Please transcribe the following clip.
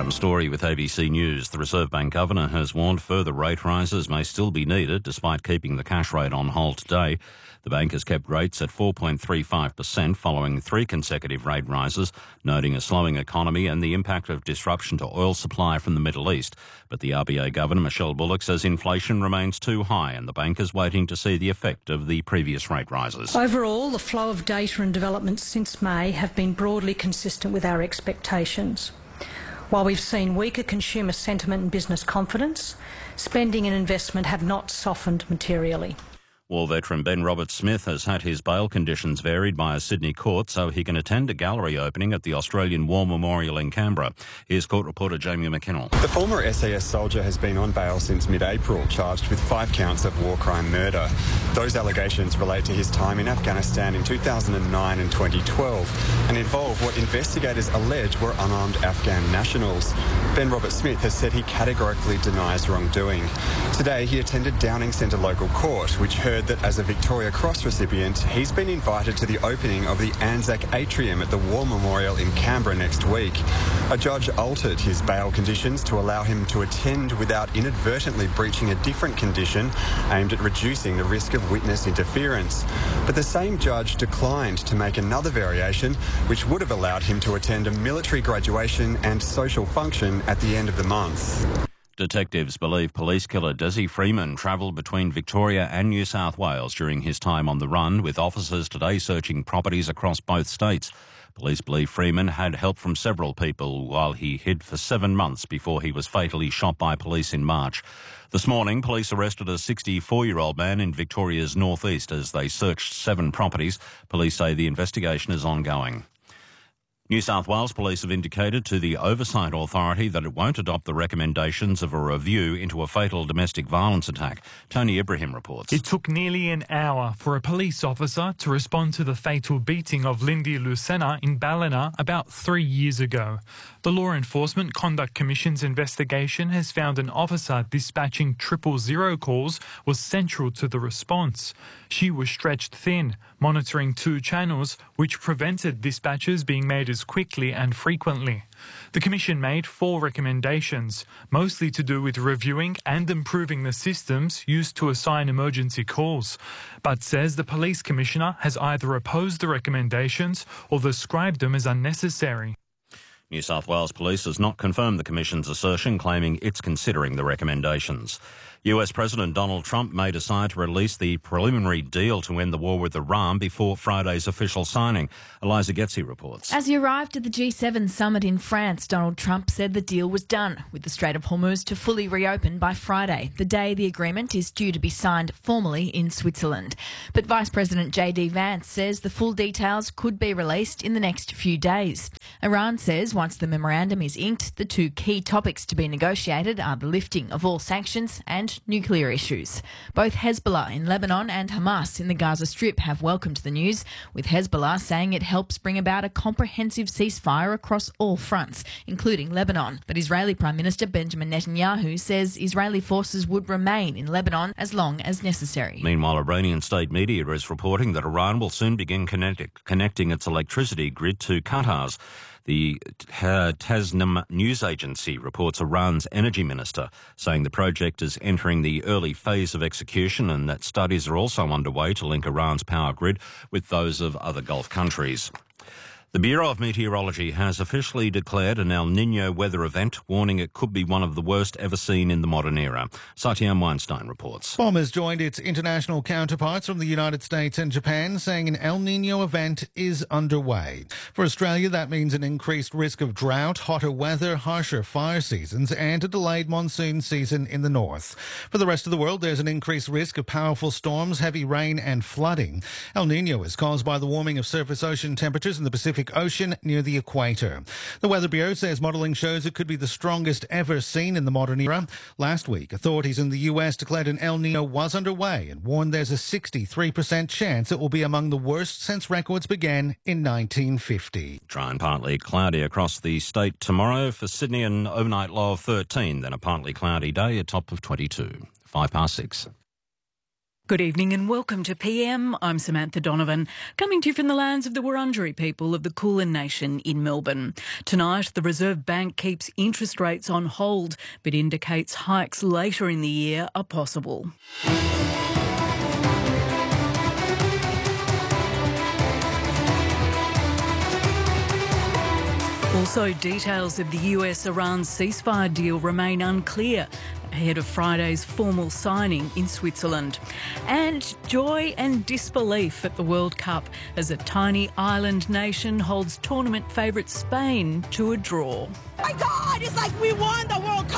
Adam Story with ABC News. The Reserve Bank Governor has warned further rate rises may still be needed despite keeping the cash rate on hold today. The bank has kept rates at 4.35% following 3 consecutive rate rises, noting a slowing economy and the impact of disruption to oil supply from the Middle East. But the RBA Governor, Michelle Bullock, says inflation remains too high and the bank is waiting to see the effect of the previous rate rises. Overall, the flow of data and developments since May have been broadly consistent with our expectations. While we've seen weaker consumer sentiment and business confidence, spending and investment have not softened materially. War veteran Ben Roberts-Smith has had his bail conditions varied by a Sydney court so he can attend a gallery opening at the Australian War Memorial in Canberra. Here's court reporter Jamie McKinnell. The former SAS soldier has been on bail since mid-April, charged with 5 counts of war crime murder. Those allegations relate to his time in Afghanistan in 2009 and 2012 and involve what investigators allege were unarmed Afghan nationals. Ben Roberts-Smith has said he categorically denies wrongdoing. Today he attended Downing Centre local court, which heard that as a Victoria Cross recipient, he's been invited to the opening of the Anzac Atrium at the War Memorial in Canberra next week. A judge altered his bail conditions to allow him to attend without inadvertently breaching a different condition aimed at reducing the risk of witness interference. But the same judge declined to make another variation, which would have allowed him to attend a military graduation and social function at the end of the month. Detectives believe police killer Desi Freeman travelled between Victoria and New South Wales during his time on the run, with officers today searching properties across both states. Police believe Freeman had help from several people while he hid for 7 months before he was fatally shot by police in March. This morning, police arrested a 64-year-old man in Victoria's northeast as they searched 7 properties. Police say the investigation is ongoing. New South Wales Police have indicated to the Oversight Authority that it won't adopt the recommendations of a review into a fatal domestic violence attack. Tony Ibrahim reports. It took nearly an hour for a police officer to respond to the fatal beating of Lindy Lucena in Ballina about 3 years ago. The Law Enforcement Conduct Commission's investigation has found an officer dispatching 000 calls was central to the response. She was stretched thin, monitoring 2 channels, which prevented dispatches being made as quickly and frequently. The Commission made 4 recommendations, mostly to do with reviewing and improving the systems used to assign emergency calls, but says the Police Commissioner has either opposed the recommendations or described them as unnecessary. New South Wales Police has not confirmed the Commission's assertion, claiming it's considering the recommendations. US President Donald Trump may decide to release the preliminary deal to end the war with Iran before Friday's official signing. Eliza Getzi reports. As he arrived at the G7 summit in France, Donald Trump said the deal was done, with the Strait of Hormuz to fully reopen by Friday, the day the agreement is due to be signed formally in Switzerland. But Vice President J.D. Vance says the full details could be released in the next few days. Iran says once the memorandum is inked, the 2 key topics to be negotiated are the lifting of all sanctions and nuclear issues. Both Hezbollah in Lebanon and Hamas in the Gaza Strip have welcomed the news, with Hezbollah saying it helps bring about a comprehensive ceasefire across all fronts, including Lebanon. But Israeli Prime Minister Benjamin Netanyahu says Israeli forces would remain in Lebanon as long as necessary. Meanwhile, Iranian state media is reporting that Iran will soon begin connecting its electricity grid to Qatar's. The Tasnim news agency reports Iran's energy minister saying the project is entering the early phase of execution and that studies are also underway to link Iran's power grid with those of other Gulf countries. The Bureau of Meteorology has officially declared an El Niño weather event, warning it could be one of the worst ever seen in the modern era. Satyam Weinstein reports. BOM has joined its international counterparts from the United States and Japan, saying an El Niño event is underway. For Australia, that means an increased risk of drought, hotter weather, harsher fire seasons, and a delayed monsoon season in the north. For the rest of the world, there's an increased risk of powerful storms, heavy rain, and flooding. El Niño is caused by the warming of surface ocean temperatures in the Pacific Ocean near the equator. The Weather Bureau says modelling shows it could be the strongest ever seen in the modern era. Last week, authorities in the US declared an El Niño was underway and warned there's a 63% chance it will be among the worst since records began in 1950. Dry and partly cloudy across the state tomorrow. For Sydney, an overnight low of 13, then a partly cloudy day, a top of 22. 6:05. Good evening and welcome to PM. I'm Samantha Donovan, coming to you from the lands of the Wurundjeri people of the Kulin Nation in Melbourne. Tonight, the Reserve Bank keeps interest rates on hold, but indicates hikes later in the year are possible. Also, details of the US-Iran ceasefire deal remain unclear ahead of Friday's formal signing in Switzerland. And joy and disbelief at the World Cup as a tiny island nation holds tournament favourite Spain to a draw. Oh my God, it's like we won the World Cup!